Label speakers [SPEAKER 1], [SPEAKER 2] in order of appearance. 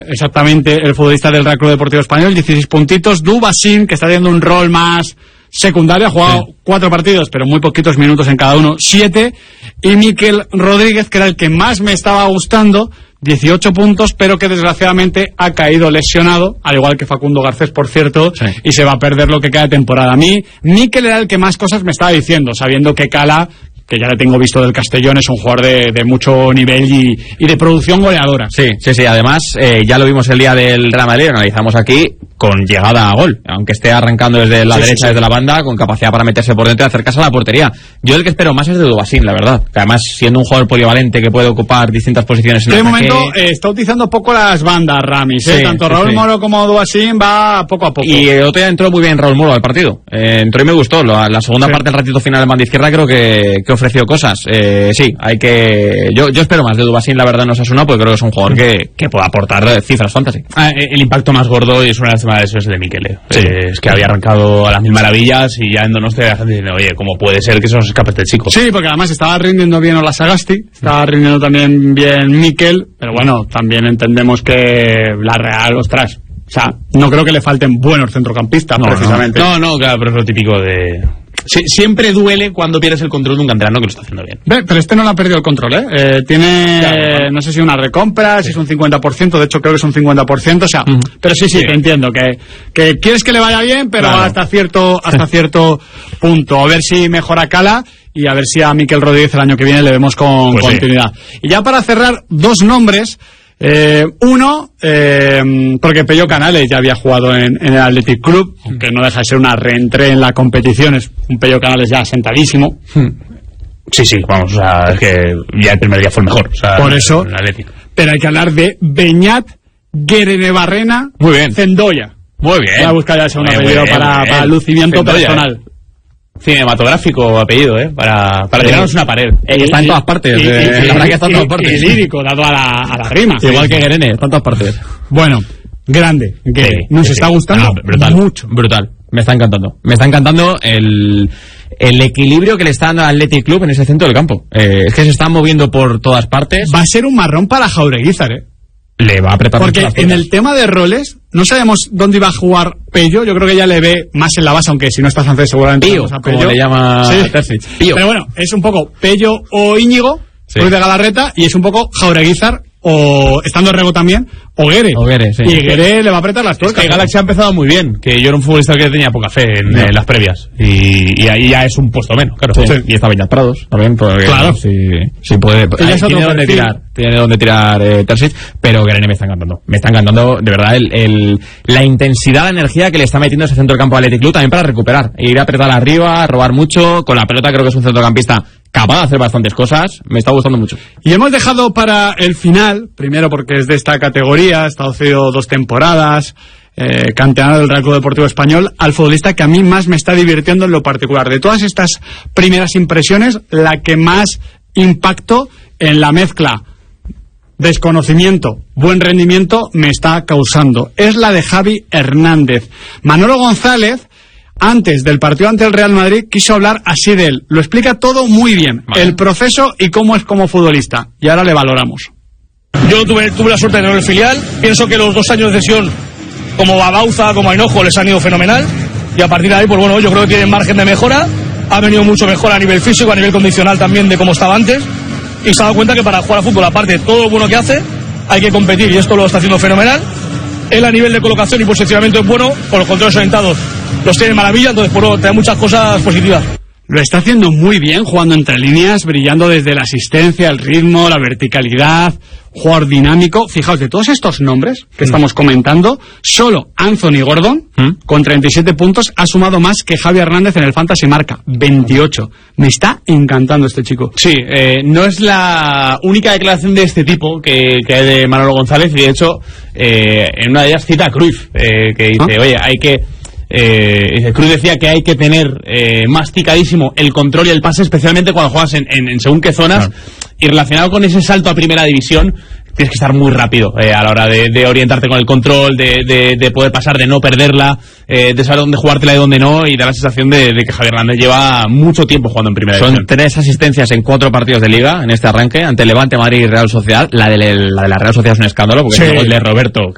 [SPEAKER 1] Exactamente, el futbolista del Real Club Deportivo Español, 16 puntitos. Dubasín, que está teniendo un rol más secundario, ha jugado 4 partidos, pero muy poquitos minutos en cada uno, 7. Y Mikel Rodríguez, que era el que más me estaba gustando, 18 puntos, pero que desgraciadamente ha caído lesionado, al igual que Facundo Garcés, por cierto, sí, y se va a perder lo que queda de temporada. A mí, Mikel era el que más cosas me estaba diciendo, sabiendo que Cala, que ya le tengo visto del Castellón, es un jugador de mucho nivel y de producción goleadora.
[SPEAKER 2] Sí, además, ya lo vimos el día del Real Madrid, lo analizamos aquí, con llegada a gol, aunque esté arrancando desde la derecha, desde la banda, con capacidad para meterse por dentro y acercarse a la portería. Yo el que espero más es de Dubasín, la verdad, que además, siendo un jugador polivalente que puede ocupar distintas posiciones en el ataque...
[SPEAKER 1] De momento está utilizando poco las bandas, Ramis, tanto Raúl Moro como Dubasín va poco a poco.
[SPEAKER 2] Y el otro día entró muy bien Raúl Moro al partido, entró y me gustó, la segunda parte del ratito final del banda izquierda creo que ofreció cosas. Sí, hay que... Yo espero más de Dubasín, la verdad, no se asuna, porque creo que es un jugador que puede aportar cifras fantasy.
[SPEAKER 3] El impacto más gordo, y es una lástima de eso, es de Mikel. Sí. Es que había arrancado a las mil maravillas y ya en Donostia la gente dice, oye, ¿cómo puede ser que se nos escape este chico?
[SPEAKER 1] Sí, porque además estaba rindiendo bien Ola Sagasti, estaba rindiendo también bien Mikel, pero bueno, también entendemos que la Real, ostras, o sea, no creo que le falten buenos centrocampistas, precisamente.
[SPEAKER 3] No, claro, pero es lo típico de... Sí, siempre duele cuando pierdes el control de un canterano que lo está haciendo bien.
[SPEAKER 1] Pero este no le ha perdido el control, tiene, claro. No sé si una recompra, si es un 50%, de hecho creo que es un 50%, o sea, pero sí, te entiendo, que quieres que le vaya bien, pero claro, hasta cierto punto. A ver si mejora Cala y a ver si a Mikel Rodríguez el año que viene le vemos con continuidad. Sí. Y ya para cerrar, 2 nombres. Uno, porque Pello Canales ya había jugado en el Athletic Club, aunque no deja de ser una reentré en la competición, es un Pello Canales ya sentadísimo.
[SPEAKER 3] Sí, vamos, o sea, es que ya el primer día fue el mejor. O sea,
[SPEAKER 1] por eso, pero hay que hablar de Beñat Gerenebarrena Zendoya.
[SPEAKER 3] Muy bien.
[SPEAKER 1] Voy a buscar ya un apellido para lucimiento Zendoya, personal.
[SPEAKER 3] Cinematográfico apellido, para tirarnos una pared.
[SPEAKER 2] Está en todas partes. La verdad que está en todas partes.
[SPEAKER 1] Y lírico, dado a la rima.
[SPEAKER 2] Igual que Guerene, está en todas partes.
[SPEAKER 1] Bueno, grande. Nos está gustando mucho.
[SPEAKER 2] Brutal. Me está encantando el equilibrio que le está dando al Athletic Club en ese centro del campo. Es que se están moviendo por todas partes.
[SPEAKER 1] Va a ser un marrón para Jaureguizar,
[SPEAKER 2] Le va a apretar.
[SPEAKER 1] Porque en el tema de roles no sabemos dónde iba a jugar Pello. Yo creo que ya le ve más en la base, aunque si no está francés seguramente
[SPEAKER 2] Pío, a Pello, como le llama Terzic.
[SPEAKER 1] Pío. Pero bueno, es un poco Pello o Íñigo, Ruiz de Galarreta, y es un poco Jaureguizar, o estando Rego también, o Guere.
[SPEAKER 2] Sí.
[SPEAKER 1] Y Guere le va a apretar las tuercas.
[SPEAKER 3] Es que Galaxy ha empezado muy bien, que yo era un futbolista que tenía poca fe en las previas, y ahí ya es un puesto menos, claro.
[SPEAKER 2] Sí. Y está Beñat Prados también, porque
[SPEAKER 1] claro,
[SPEAKER 2] sí puede. Tiene donde tirar Terzic, pero Guerene me está encantando de verdad la intensidad, la energía que le está metiendo ese centro del campo de Athletic Club, también para recuperar, ir a apretar arriba, a robar mucho con la pelota. Creo que es un centrocampista capaz de hacer bastantes cosas, me está gustando mucho.
[SPEAKER 1] Y hemos dejado para el final, primero porque es de esta categoría, ha estado cedido 2 temporadas, canterano del Real Club Deportivo Español, al futbolista que a mí más me está divirtiendo en lo particular. De todas estas primeras impresiones, la que más impacto en la mezcla desconocimiento, buen rendimiento me está causando es la de Javi Hernández. Manolo González, antes del partido ante el Real Madrid, quiso hablar así de él. Lo explica todo muy bien, el proceso y cómo es como futbolista. Y ahora le valoramos.
[SPEAKER 4] Yo tuve la suerte de tener el filial. Pienso que los 2 años de sesión, como a Bauza, como a Hinojo, les han ido fenomenal. Y a partir de ahí, pues bueno, yo creo que tienen margen de mejora. Ha venido mucho mejor a nivel físico, a nivel condicional también de cómo estaba antes. Y se ha dado cuenta que para jugar a fútbol, aparte de todo lo bueno que hace, hay que competir. Y esto lo está haciendo fenomenal. Él a nivel de colocación y posicionamiento es bueno, con los controles orientados los tiene maravilla, entonces por te da muchas cosas positivas.
[SPEAKER 1] Lo está haciendo muy bien, jugando entre líneas, brillando desde la asistencia, el ritmo, la verticalidad, jugador dinámico. Fijaos, de todos estos nombres que estamos comentando, solo Anthony Gordon, con 37 puntos, ha sumado más que Javi Hernández en el Fantasy Marca, 28. Me está encantando este chico.
[SPEAKER 3] Sí, no es la única declaración de este tipo que hay de Manolo González, y de hecho, en una de ellas cita a Cruyff, que dice, oye, hay que... Cruz decía que hay que tener masticadísimo el control y el pase, especialmente cuando juegas en según qué zonas, y relacionado con ese salto a primera división tienes que estar muy rápido a la hora de orientarte con el control, de poder pasar, de no perderla, de saber dónde jugártela y dónde no, y da la sensación de que Javier Hernández lleva mucho tiempo jugando en primera división.
[SPEAKER 2] Son 3 asistencias en 4 partidos de Liga en este arranque, ante Levante, Madrid y Real Sociedad. La de la Real Sociedad es un escándalo, porque es el gol de Roberto,